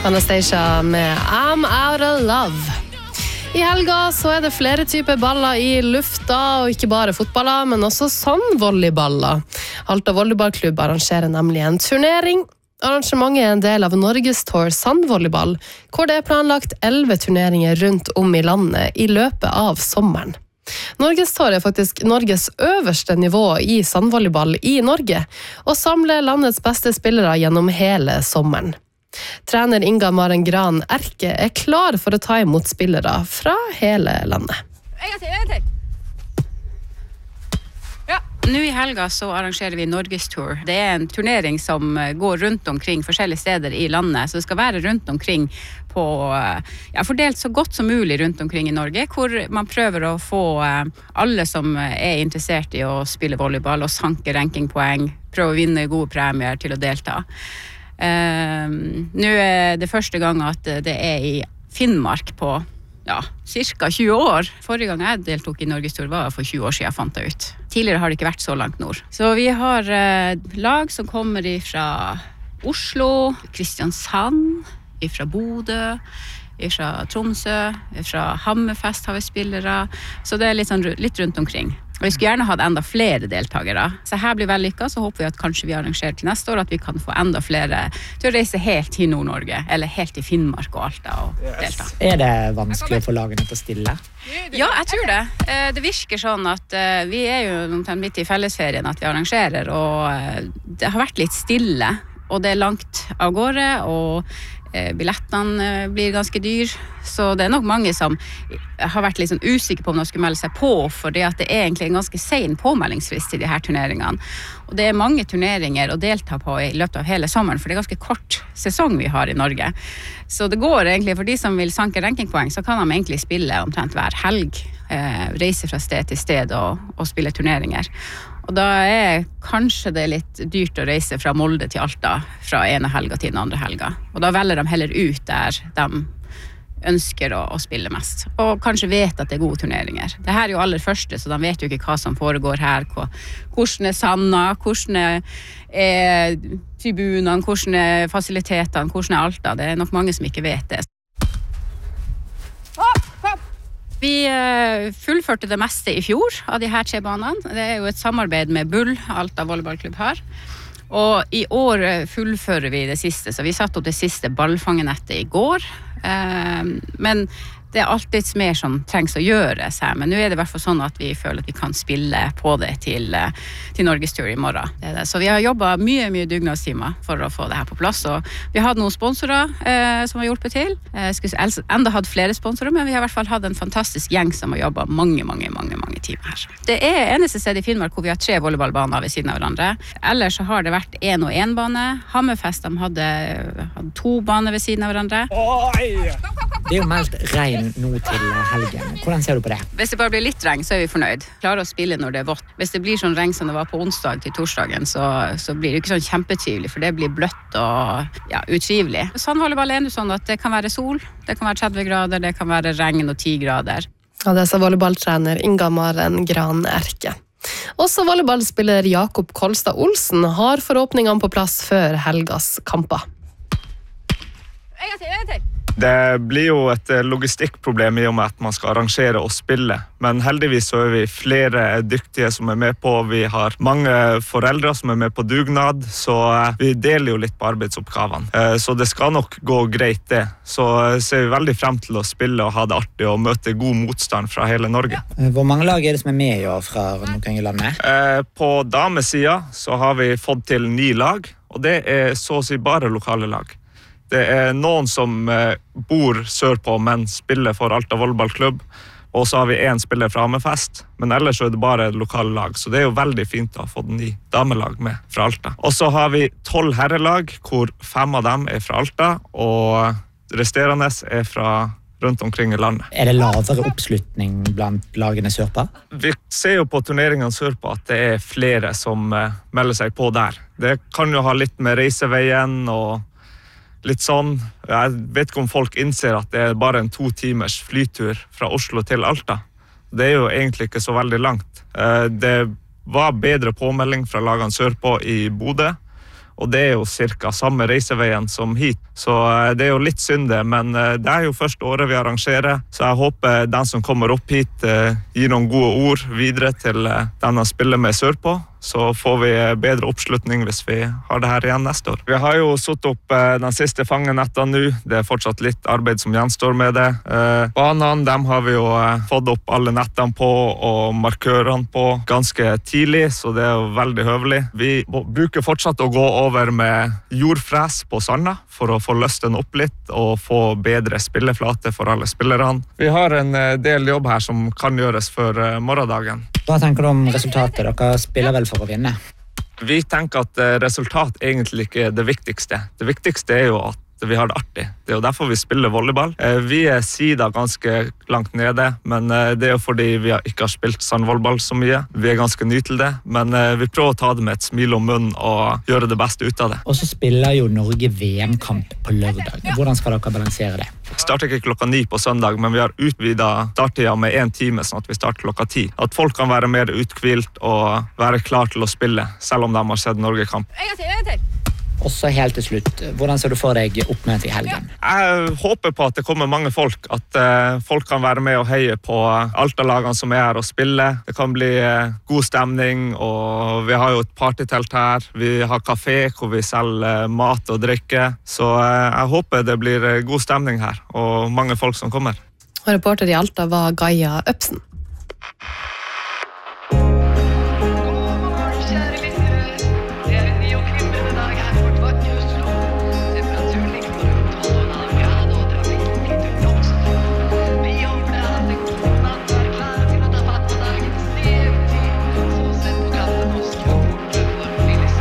Anastasia med I'm Out of Love. I helga så det flere typer baller i lufta, og ikke bare fotballer, men også sandvolleyballer. Alta volleyballklubb arrangerer nemlig en turnering. Arrangementet en del av Norges Tour sandvolleyball, hvor det planlagt 11 turneringer rundt om i landet i løpet av sommeren. Norges Tour faktisk Norges øverste nivå i sandvolleyball i Norge, og samler landets beste spillere gjennom hele sommeren. Trener Inga Maren Gran Erke klar for å ta imot spillere fra hele landet. En til. Ja, nå i helga så arrangerer vi Norges Tour. Det en turnering som går rundt omkring forskjellige steder i landet, så det skal være rundt omkring på, fordelt så godt som mulig rundt omkring i Norge, hvor man prøver å få alle som interessert i å spille volleyball og sanke rankingpoeng, prøve å vinne gode premier til å delta. Nå det første gang at det i Finnmark på cirka 20 år. Forrige gang jeg deltok i Norges Tour var for 20 år siden, fant jeg ut. Tidligere har det ikke vært så langt nord. Så vi har lag som kommer fra Oslo, Kristiansand, fra Bodø, fra Tromsø, fra Hammerfest har vi spillere. Så det litt rundt omkring. Og vi skulle gjerne hatt enda flere deltagere. Så her blir vellykket, så håper vi at kanskje vi arrangerer til neste år, at vi kan få enda flere til å reise helt til Nord-Norge, eller helt til Finnmark og Alta og delta. Det vanskelig å få lagene til å stille? Ja, jeg tror det. Det virker sånn at vi jo midt i fellesferien at vi arrangerer, og det har vært litt stille, og det langt av gårde, og billettene blir ganske dyr, så det nok mange som har vært litt sånn usikre på om de skulle melde seg på, fordi at det egentlig en ganske sen påmeldingsfrist til de her turneringene. Og det mange turneringer å delta på i løpet av hele sommeren, for det ganske kort sesong vi har i Norge. Så det går egentlig, for de som vil sanke rankingpoeng, så kan de egentlig spille omtrent hver helg, reise fra sted til sted og spille turneringer. Og da kanskje det litt dyrt å reise fra Molde til Alta fra ene helga til den andre helga. Og da velger de heller ut der de ønsker å spille mest. Og kanskje vet at det gode turneringer. Det her jo aller første, så de vet jo ikke hva som foregår her. Hvordan sanda, hvordan tribunene, hvordan fasilitetene, hvordan Alta. Det nok mange som ikke vet det. Vi fullførte det meste i fjor av de her 3 banene. Det jo et samarbeid med Bull, Alta volleyballklubb her. Og i år fullfører vi det siste, så vi satte opp det siste ballfangenettet i går. Men det alltid mer som trengs å gjøres her, men nå det i hvert fall sånn at vi føler at vi kan spille på det til Norges Tour i morgen. Det. Så vi har jobbet mye dugnadstimer for å få det her på plass, og vi har hatt noen sponsorer som har hjulpet til. Skulle enda hatt flere sponsorer, men vi har i hvert fall hatt en fantastisk gjeng som har jobbet mange timer her. Det eneste sted i Finnmark hvor vi har 3 volleyballbaner ved siden av hverandre. Ellers så har det vært 1 og 1 bane. Hammerfest hadde 2 baner ved siden av hverandre. Det jo meldt regn nå til helgen. Hvordan ser du på det? Hvis det bare blir litt regn, så vi fornøyd. Klarer å spille når det vått. Hvis det blir sånn regn som det var på onsdag til torsdagen, så blir det ikke sånn kjempetrivelig, for det blir bløtt og utrivelig. Sandvolleyball jo sånn at det kan være sol, det kan være 30 grader, det kan være regn og 10 grader. Ja, det sa volleyballtrener Inga Maren Gran Erke. Også volleyballspiller Jakob Kolstad Olsen har forhåpningene på plass før helgas kamper. En til. Det blir jo et logistikkproblem i og med at man skal arrangere og spille, men heldigvis så vi flere dyktige som med på. Vi har mange foreldre som med på dugnad, så vi deler jo litt på arbeidsoppgavene. Så det skal nok gå greit det. Så ser vi veldig frem til å spille og ha det artig og møte god motstand fra hele Norge. Hvor mange lag det som med i år fra omkring i landet? På damesida så har vi fått til 9 lag, og det så å si bare lokale lag. Det noen som bor sørpå, men spiller for Alta volleyballklubb. Og så har vi 1 spiller fra Hammerfest, men ellers så det bare lokale lag. Så det jo veldig fint å ha fått 9 damelag med fra Alta. Og så har vi 12 herrelag, hvor 5 av dem fra Alta, og resterende fra rundt omkring i landet. Det lavere oppslutning blant lagene sørpå? Vi ser jo på turneringene sørpå at det flere som melder seg på der. Det kan jo ha litt med reiseveien og litt sånn. Jeg vet ikke om folk innser at det bare en 2 timers flytur fra Oslo til Alta. Det jo egentlig ikke så veldig langt. Det var bedre påmelding fra lagene sørpå i Bodø, og det jo cirka samme reiseveien som hit. Så det jo litt synd det, men det jo første året vi arrangerer, så jeg håper den som kommer opp hit gir noen gode ord videre til den han spiller med sørpå. Så får vi bedre oppslutning hvis vi har det her igjen neste år. Vi har jo satt opp den siste fangenetten nå. Det fortsatt litt arbeid som gjenstår med det. Banene, dem har vi jo fått opp alle nettene på og markørene på ganske tidlig, så det jo veldig høvelig. Vi bruker fortsatt å gå over med jordfres på sanda for å få løst den opp litt og få bedre spilleflate for alle spillerne. Vi har en del jobb her som kan gjøres før morgendagen. Hva tenker du om resultatet? Dere spiller vel for å vinne? Vi tenker at resultat egentlig ikke det viktigste. Det viktigste jo at vi har det artig. Det jo derfor vi spiller volleyball. Vi sida ganske langt nede, men det jo fordi vi ikke har spilt sandvolleyball så mye. Vi ganske nye til det, men vi prøver å ta det med et smil om munnen og gjøre det beste ut av det. Og så spiller jo Norge VM-kamp på lørdag. Hvordan skal dere balansere det? Vi starter ikke 9 på søndag, men vi har utvidet starttida med 1 time, sånn at vi starter 10. At folk kan være mer utkvilt og være klar til å spille, selv om de har sett Norge-kamp. En gang til. Og så helt til slutt, hvordan ser du for deg oppmøtet i helgen? Jeg håper på at det kommer mange folk, at folk kan være med og heie på Alta-lagene som her og spille. Det kan bli god stemning, og vi har jo et partytelt her. Vi har kafé hvor vi selger mat og drikke, så jeg håper det blir god stemning her, og mange folk som kommer. Og reporter i Alta var Gaia Øpsen.